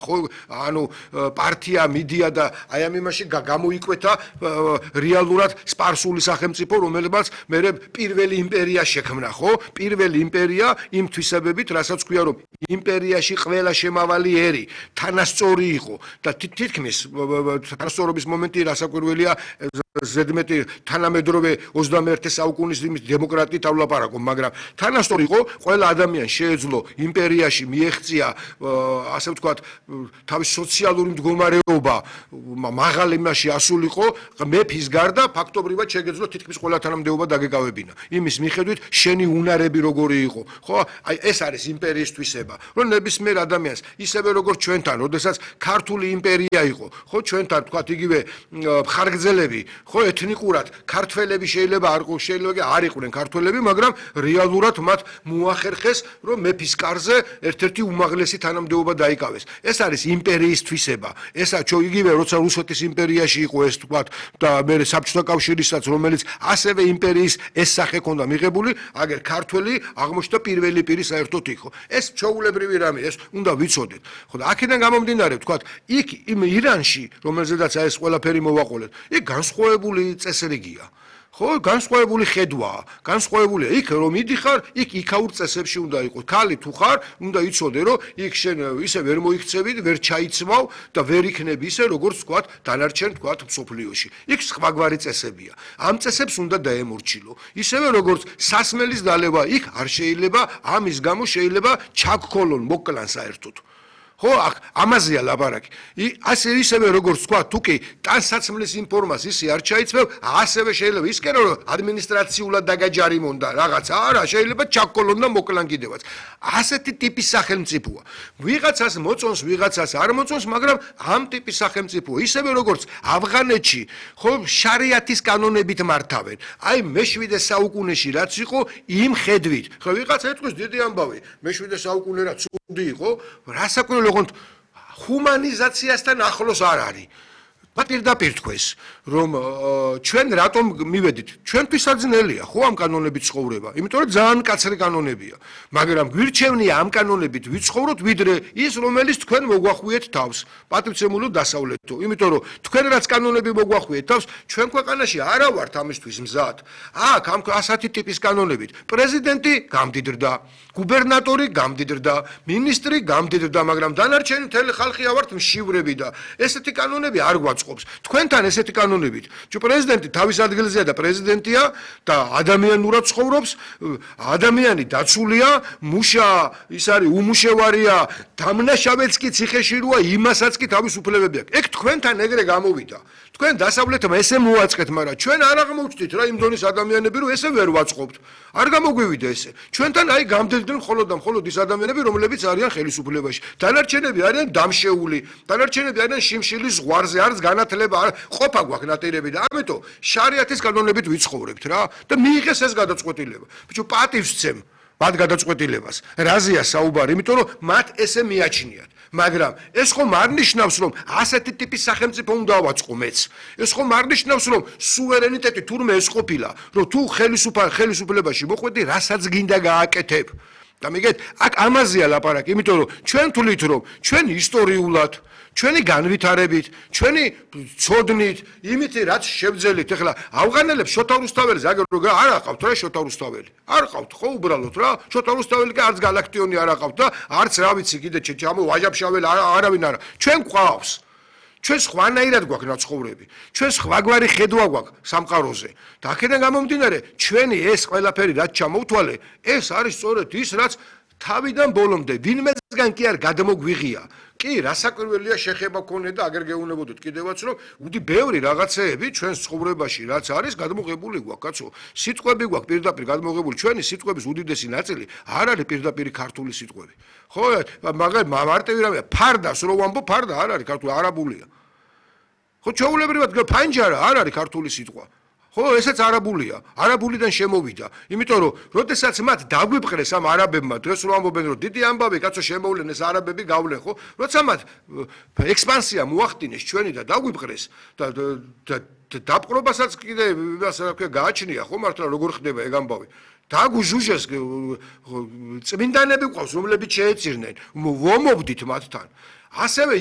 ხო ანუ პარტია მიდია და აი ამ იმაში გამოიკვეთა რეალურად სპარსული სახელმწიფო რომელმაც მე პირველი იმპერია შექმნა ხო პირველი იმპერია იმ თვისებებით რასაც ქვია რომ იმპერიაში ყველა შემავალი ერი თანასწორი იყო და თითქმის თანასწორობის მომენტი რასაკვირველია ზედმეტი თანამედროვე 21 საუკუნის დემოკრატიითავლაპარაკობ მაგრამ თანასწორი იყო ყველა ადამიანი შეეძლო იმპერიაში მიეღწია ასე ვთქვათ თავის სოციალური მდგომარეობა მაღალ იმაში ასულიყო მეფის გარდა ფაქტობრივად შეგეძლო თითქმის ყველა თანამდებობა დაგეკავებინა იმის მიხედვით შენი უნარები როგორი იყო ხო აი ეს არის იმპერიის თვისება რომ ნებისმიერ ადამიანს ისევე როგორც ჩვენთან როდესაც ქართული იმპერია იყო ხო ჩვენთან თქვათ იგივე მხარგრძელები ხო ეთნიკურად ქართველები შეიძლება არ იყვნენ ქართველები მაგრამ რეალურად მათ მოახერხეს რომ მეფის კარზე ერთ-ერთი უმაღლესი თანამდებობა დაიკავეს ეს არის იმპერიის თვისება ესა იგივე როცა რუსეთის იმპერიაში იყო ეს თქვათ და მე საბჭოთა კავშირისაც რომელიც ასევე იმპერიის ეს სახე ჰქონდა მიღებული აგერ ქართველი აღმოჩნდა პირველი პირი საერთოდ იყო ეს ჩვეულებრივი რამე ეს უნდა ვიცოდეთ ხო და აქედან გამომდინარე თქვათ იქ იმ ირანში რომელზედაც ეს ყველაფერი მოვაყოლეთ იქ განსხვავებული წესრიგია ხო განსხვავებული ხედვაა განსხვავებულია იქ რომ მიდიხარ იქ იქაურ წესებში უნდა იყოს ქალი თუ ხარ უნდა იცოდე რომ იქ შენ ისე ვერ მოიქცევი ვერ ჩაიცმავ და ვერ იქნები ისე როგორც თქვათ დანარჩენ თქვათ მსოფლიოში იქ სხვაგვარი წესებია ამ წესებს უნდა დაემორჩილო ისევე როგორც სასმელის დალევა იქ არ შეიძლება ამის გამო შეიძლება ჩაგქოლონ მოკლან საერთოდ ხო ამაზეა ლაბარაკი ასე ისევე როგორც თქვა თუ კი ტანსაცმლის ინფორმაციას არ ჩაიცმევ ასევე შეიძლება ისკენ რომ ადმინისტრაციულად დაგაჯარიმონ და რაღაცა არა შეიძლება ჩაგკოლონ და მოკლან კიდევაც ასეთი ტიპის სახელმწიფოა ვიღაცას მოწონს ვიღაცას არ მოწონს მაგრამ ამ ტიპის სახელმწიფოა ისევე როგორც ავღანეთში ხო შარიათის კანონებით მართავენ აი მე-7 საუკუნეში რაც იყო იმ ხედვით ხო ვიღაცა ეთქვის დიდი ამბავი მე-7 საუკუნე რაც ცუდი იყო რასაკვირველია ოღონდ ჰუმანიზაციასთან ახლოს არ არის. პირდაპირ თქვეს, რომ ჩვენ რატომ მივედით? ჩვენთვისაც ძნელია, ხო ამ კანონებით ცხოვრება, იმიტომ რომ ძალიან კაცრი კანონებია. მაგრამ გვირჩევნია ამ კანონებით ვიცხოვროთ, ვიდრე ის, რომელიც თქვენ მოგვახვიეთ თავს, პატრიცემულო დასავლეთო. იმიტომ რომ თქვენ რაც კანონები მოგვახვიეთ თავს, ჩვენ ქვეყანაში არა ვართ ამისთვის მზად. აქ ამ ასეთი ტიპის კანონებით პრეზიდენტი გამდიდრდა, გუბერნატორი გამდიდრდა, მინისტრი გამდიდრდა, მაგრამ დანარჩენი მთელი ხალხი ავართ მშივრები და ესეთი კანონები არ გვაწყობს. თქვენთან ესეთი კანონებით, პრეზიდენტი თავის ადგილზეა და პრეზიდენტია და ადამიანურად ცხოვრობს, ადამიანი დაცულია, მუშა ის არის უმუშევარია, დამნაშავეც კი ციხეში როა, იმასაც კი თავის უფლებები აქვს. ეგ თქვენთან ეგრე გამოვიდა. თქვენ დასავლეთმა ესე მოაწყეთ, მაგრამ ჩვენ არ აღმოვჩდით რა იმ დონის ადამიანები, რომ ესე ვერ ვაწყობთ. არ გამოგვივიდა ესე. ჩვენთან აი გამდიდნენ მხოლოდ და მხოლოდ ის ადამიანები, რომლებიც არიან ხელისუფლებაში. დანარჩენები არიან დამშეული, დანარჩენები არიან შიმშილის ზღვარზე, არც განათლება, ყოფა გვაქვს ნატირები და ამიტომ შარიათის კანონებით ვიცხოვრებთ რა და მიიღეს ეს გადაწყვეტილება. ბიჭო, პატივს ვცემ მათ გადაწყვეტილებას. რაზეა საუბარი? იმიტომ რომ მათ ესე მიაჩნიათ. მაგრამ ეს ხომ არ ნიშნავს რომ ასეთი ტიპის სახელმწიფო უნდა ავაწყო მეც. ეს ხომ არ ნიშნავს რომ სუვერენიტეტი თურმე ეს ყოფილა, რომ თუ ხელისუფლებაში მოხვედი, რასაც გინდა გააკეთებ. და მიგეთ, აქ ამაზეა ლაპარაკი, იმიტომ რომ ჩვენ თვლით რომ ჩვენ ისტორიულად ჩვენი განვითარებით, ჩვენი ცოდნით, იმით რაც შევძელით, ეხლა ავღანელებს შოთა რუსთაველის აგერ არ აყავთ რა შოთა რუსთაველი. არ ყავთ ხო უბრალოდ რა, შოთა რუსთაველი კი არც გალაქტიონი არ აყავთ და არც რა ვიცი კიდე ჩამო ვაჟაბშაველი არავინ არა. ჩვენ გვყავს. ჩვენ სხვანაირად გვაქვს ნაცხოვრები. ჩვენ სხვაგვარი ხედვა გვაქვს სამყაროზე. და აქედან გამომდინარე, ჩვენი ეს ყველაფერი რაც ჩამოვთვალე, ეს არის სწორედ ის, რაც თავიდან ბოლომდე ვინმესგან კი არ გადმოგვიღია. კი, რასაკვირველია შეხება გქონია და აგერ გეუბნებოდით კიდევაც რომ უდი ბევრი რაღაცეები ჩვენს ცხოვრებაში რაც არის გადმოღებული გვაქვს, კაცო. სიტყვები გვაქვს პირდაპირ გადმოღებული, ჩვენი სიტყვების უდიდესი ნაწილი არ არის პირდაპირ ქართული სიტყვები. ხო, მაგრამ მარტივი რამეა, ფარდას რო ვამბობ, ფარდა არ არის ქართული, არაბულია. ხო, ჩვეულებრივად ფანჯარა არ არის ქართული სიტყვა. ხო, ესეც არაბულია, არაბულიდან შემოვიდა. იმიტომ რომ, როდესაც მათ დაგვიბყრეს ამ არაბებმა, დღეს რომ ამბობენ რომ დიდი ამბავი, კაცო შემოვლენ ეს არაბები გავლენ, ხო? როცა მათ ექსპანსია მოახდინეს ჩვენი და დაგვიბყრეს და დაპყრობასაც კიდე გააჩნია, ხო მართლა როგორ ხდება ეგ ამბავი? დაგუჟუჟეს წმინდანები ყავს, რომლებიც შეეწირნენ, ვომობდით მათთან. ასევე